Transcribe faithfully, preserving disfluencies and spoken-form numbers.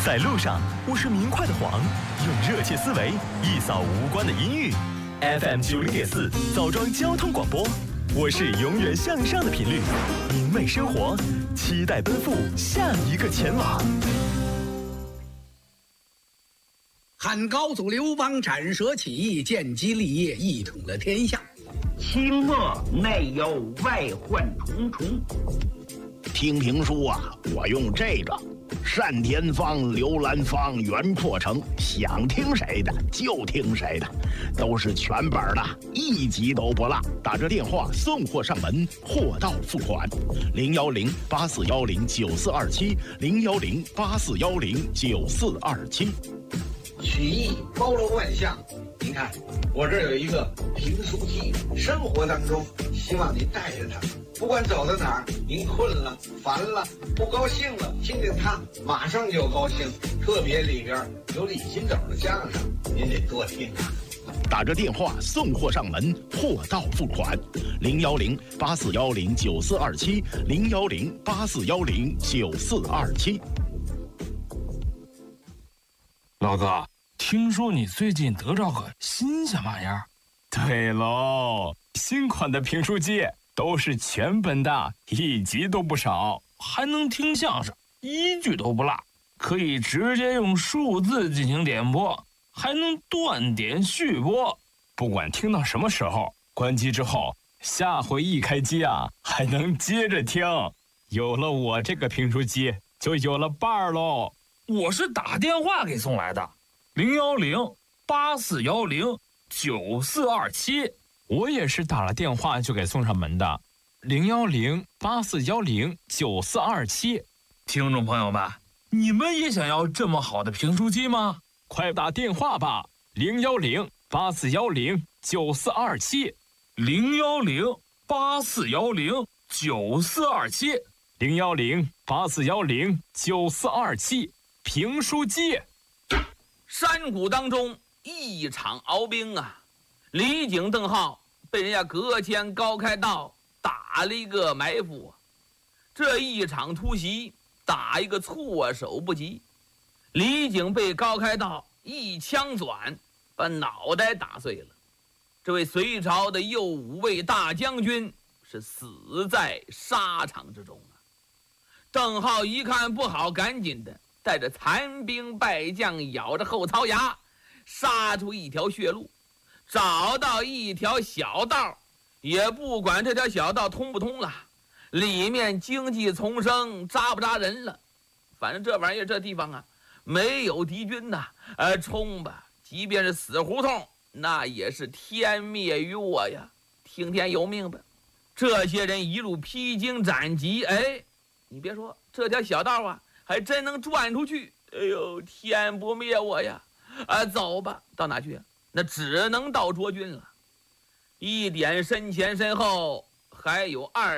在路上，我是明快的黄，用热切思维一扫无关的阴郁。F M 九零点四枣庄交通广播，我是永远向上的频率，明媚生活，期待奔赴下一个前往。 汉高祖刘邦斩蛇起义，建基立业，一统了天下。 清末内忧外患重重。 听评书啊，我用这个单田芳、刘兰芳、袁阔成，想听谁的就听谁的，都是全本的，一集都不落。打这电话送货上门，货到付款。零幺零八四幺零九四二七，零幺零八四幺零九四二七。 曲艺包罗万象，您看我这儿有一个评书机，生活当中希望您带着它，不管走到哪儿，您困了、烦了、不高兴了，听听它，马上就高兴。特别里边有李金斗的相声，您得多听啊。 打着电话送货上门，货到付款。零幺零八四幺零九四二七，零幺零八四幺零九四二七。 老哥，听说你最近得着个新鲜玩意儿？ 对喽，新款的评书机都是全本的，一集都不少， 还能听相声，一句都不落，可以直接用数字进行点播，还能断点续播。 不管听到什么时候，关机之后，下回一开机啊，还能接着听。有了我这个评书机，就有了伴儿喽。 我是打电话给送来的，零幺零八四幺零九四二七。 我也是打了电话就给送上门的，零幺零八四幺零九四二七。 听众朋友们，你们也想要这么好的评书机吗？ 快打电话吧，零幺零八四幺零九四二七， 零幺零八四幺零九四二七， 零幺零八四幺零九四二七。评书机。 山谷当中一场鏖兵啊，李景、邓浩被人家隔天高开道打了一个埋伏，这一场突袭打一个措手不及。李景被高开道一枪转，把脑袋打碎了。这位隋朝的右五位大将军是死在沙场之中啊。邓浩一看不好，赶紧的带着残兵败将，咬着后槽牙杀出一条血路，找到一条小道，也不管这条小道通不通了，里面经济丛生，扎不扎人了，反正这玩意儿这地方啊没有敌军呐、啊，呃，冲吧，即便是死胡同，那也是天灭于我呀，听天由命吧。这些人一路披荆斩棘，哎，你别说这条小道啊还真能转出去，哎呦，天不灭我呀！啊，走吧，到哪去啊？那只能到涿郡了。一点身前身后还有二